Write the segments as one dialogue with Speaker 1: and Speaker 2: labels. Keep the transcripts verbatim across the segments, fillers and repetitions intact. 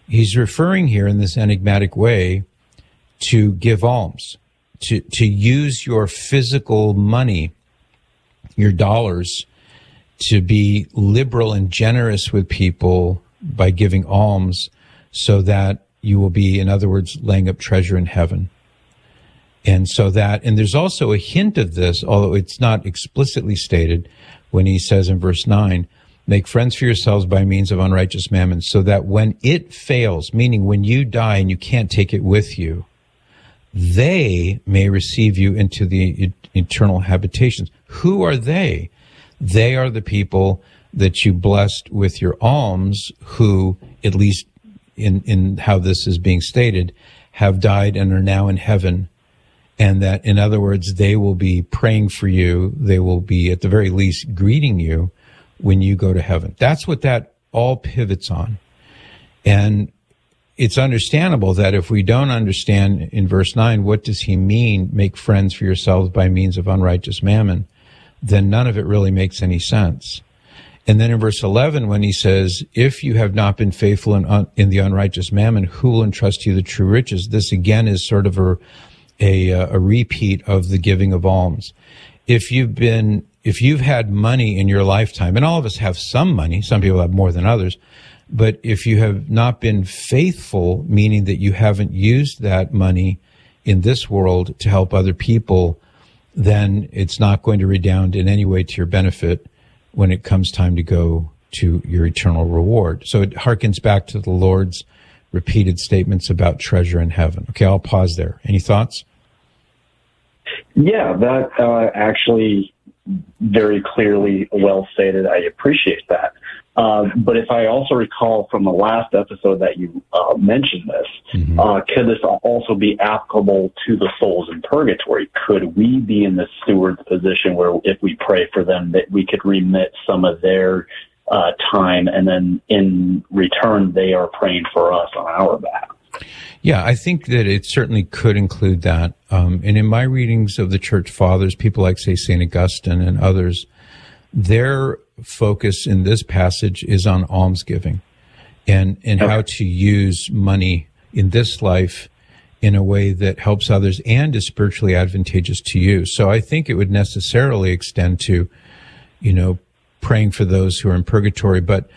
Speaker 1: He's referring here in this enigmatic way to give alms, to, to use your physical money, your dollars, to be liberal and generous with people by giving alms so that you will be, in other words, laying up treasure in heaven. And so that, and there's also a hint of this, although it's not explicitly stated, when he says in verse nine, make friends for yourselves by means of unrighteous mammon, so that when it fails, meaning when you die and you can't take it with you, they may receive you into the eternal habitations. Who are they? They are the people that you blessed with your alms, who, at least in, in how this is being stated, have died and are now in heaven. And that, in other words, they will be praying for you. They will be, at the very least, greeting you when you go to heaven. That's what that all pivots on. And it's understandable that if we don't understand in verse nine, what does he mean, make friends for yourselves by means of unrighteous mammon, then none of it really makes any sense. And then in verse eleven, when he says, if you have not been faithful in, un- in the unrighteous mammon, who will entrust you the true riches? This again is sort of a, a, a repeat of the giving of alms. If you've been, if you've had money in your lifetime, and all of us have some money, some people have more than others, but if you have not been faithful, meaning that you haven't used that money in this world to help other people, then it's not going to redound in any way to your benefit when it comes time to go to your eternal reward. So it harkens back to the Lord's repeated statements about treasure in heaven. Okay, I'll pause there. Any thoughts?
Speaker 2: Yeah, that uh, actually very clearly well stated. I appreciate that. Uh, but if I also recall from the last episode that you uh, mentioned this, mm-hmm. uh, could this also be applicable to the souls in purgatory? Could we be in the steward's position where if we pray for them, that we could remit some of their uh, time, and then in return they are praying for us on our behalf?
Speaker 1: Yeah, I think that it certainly could include that. Um, and in my readings of the Church Fathers, people like, say, Saint Augustine and others, their focus in this passage is on almsgiving and, and okay. how to use money in this life in a way that helps others and is spiritually advantageous to you. So I think it would necessarily extend to, you know, praying for those who are in purgatory, but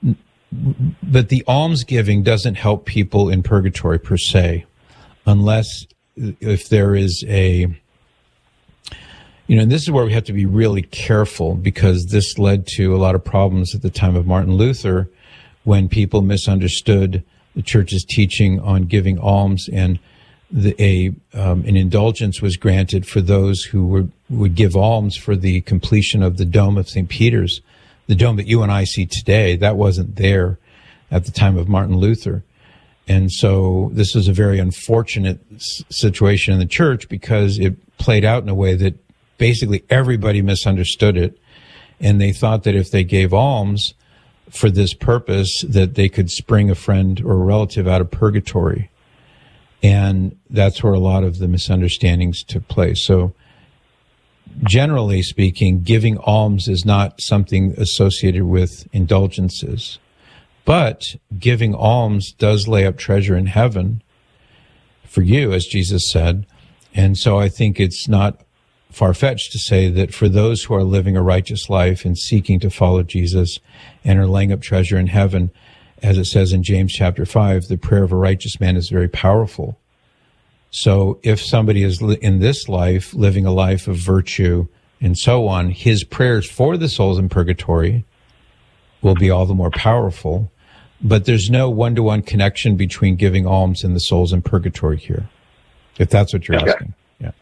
Speaker 1: but the almsgiving doesn't help people in purgatory per se, unless if there is a, you know, and this is where we have to be really careful, because this led to a lot of problems at the time of Martin Luther when people misunderstood the church's teaching on giving alms, and the, a um, an indulgence was granted for those who were, would give alms for the completion of the dome of Saint Peter's. The dome that you and I see today, that wasn't there at the time of Martin Luther. And so this was a very unfortunate s- situation in the church, because it played out in a way that basically everybody misunderstood it. And they thought that if they gave alms for this purpose, that they could spring a friend or a relative out of purgatory. And that's where a lot of the misunderstandings took place. So generally speaking, giving alms is not something associated with indulgences. But giving alms does lay up treasure in heaven for you, as Jesus said. And so I think it's not far-fetched to say that for those who are living a righteous life and seeking to follow Jesus and are laying up treasure in heaven, as it says in James chapter five, the prayer of a righteous man is very powerful. So if somebody is li- in this life living a life of virtue and so on, his prayers for the souls in purgatory will be all the more powerful. But there's no one-to-one connection between giving alms and the souls in purgatory here, if that's what you're
Speaker 2: okay.
Speaker 1: asking. Yeah.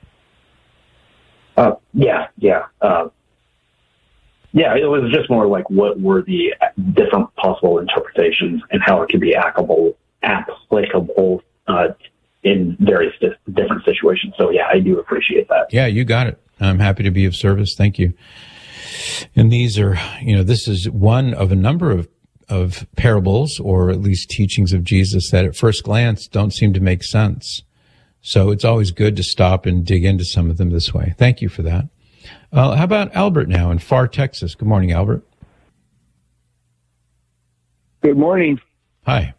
Speaker 2: Uh, yeah, yeah. Uh, yeah, it was just more like what were the different possible interpretations and how it could be applicable, applicable uh, in various di- different situations. So, yeah, I do appreciate that.
Speaker 1: Yeah, you got it. I'm happy to be of service. Thank you. And these are, you know, this is one of a number of, of parables, or at least teachings of Jesus, that at first glance don't seem to make sense. So it's always good to stop and dig into some of them this way. Thank you for that. Uh, how about Albert now in Far, Texas? Good morning, Albert.
Speaker 3: Good morning.
Speaker 1: Hi.